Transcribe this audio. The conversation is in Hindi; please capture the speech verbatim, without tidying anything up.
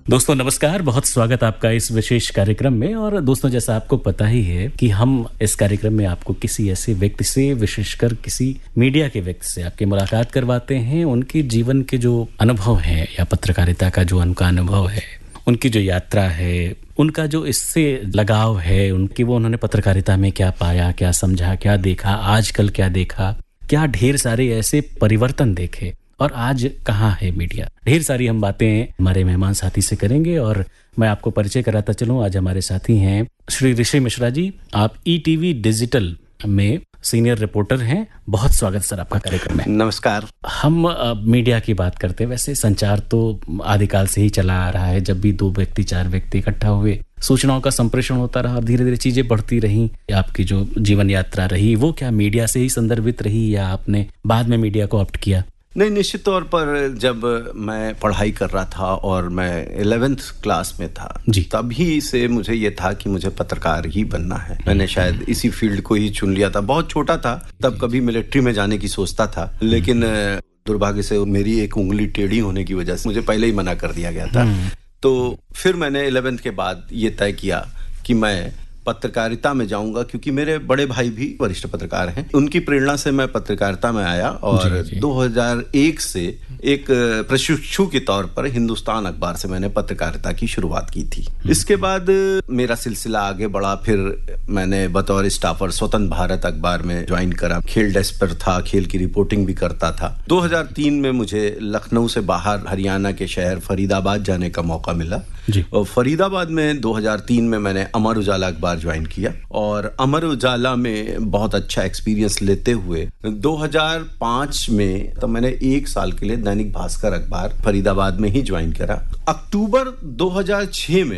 दोस्तों नमस्कार, बहुत स्वागत आपका इस विशेष कार्यक्रम में। और दोस्तों, जैसा आपको पता ही है कि हम इस कार्यक्रम में आपको किसी ऐसे व्यक्ति से, विशेषकर किसी मीडिया के व्यक्ति से आपकी मुलाकात करवाते हैं। उनके जीवन के जो अनुभव है या पत्रकारिता का जो उनका अनुभव है, उनकी जो यात्रा है, उनका जो इससे लगाव है, उनकी वो उन्होंने पत्रकारिता में क्या पाया, क्या समझा, क्या देखा, आजकल क्या देखा, क्या ढेर सारे ऐसे परिवर्तन देखे और आज कहाँ है मीडिया। ढेर सारी हम बातें हमारे मेहमान साथी से करेंगे। और मैं आपको परिचय कराता चलूं, आज हमारे साथी हैं श्री ऋषि मिश्रा जी। आप ईटीवी डिजिटल में सीनियर रिपोर्टर हैं। बहुत स्वागत सर आपका कार्यक्रम में। नमस्कार। हम आ, मीडिया की बात करते हैं। वैसे संचार तो आदिकाल से ही चला आ रहा है। जब भी दो व्यक्ति चार व्यक्ति इकट्ठा हुए, सूचनाओं का संप्रेषण होता रहा और धीरे धीरे चीजें बढ़ती रही। आपकी जो जीवन यात्रा रही वो क्या मीडिया से ही संदर्भित रही या आपने बाद में मीडिया को ऑप्ट किया? नहीं, निश्चित तौर पर जब मैं पढ़ाई कर रहा था और मैं इलेवेंथ क्लास में था, तभी से मुझे ये था कि मुझे पत्रकार ही बनना है। मैंने शायद इसी फील्ड को ही चुन लिया था। बहुत छोटा था तब, कभी मिलिट्री में जाने की सोचता था, लेकिन दुर्भाग्य से मेरी एक उंगली टेढ़ी होने की वजह से मुझे पहले ही मना कर दिया गया था। तो फिर मैंने इलेवेंथ के बाद ये तय किया कि मैं पत्रकारिता में जाऊंगा, क्योंकि मेरे बड़े भाई भी वरिष्ठ पत्रकार हैं। उनकी प्रेरणा से मैं पत्रकारिता में आया और जी, जी। दो हज़ार एक से एक प्रशिक्षु के तौर पर हिंदुस्तान अखबार से मैंने पत्रकारिता की शुरुआत की थी। इसके बाद मेरा सिलसिला आगे बढ़ा। फिर मैंने बतौर स्टाफर स्वतंत्र भारत अखबार में ज्वाइन करा। खेल डेस्क पर था, खेल की रिपोर्टिंग भी करता था। दो हज़ार तीन में मुझे लखनऊ से बाहर हरियाणा के शहर फरीदाबाद जाने का मौका मिला जी। और फरीदाबाद में दो हज़ार तीन में मैंने अमर उजाला अखबार ज्वाइन किया और अमर उजाला में बहुत अच्छा एक्सपीरियंस लेते हुए दो हज़ार पाँच में तो मैंने एक साल के लिए दैनिक भास्कर अखबार फरीदाबाद में ही ज्वाइन करा। अक्टूबर दो हज़ार छह में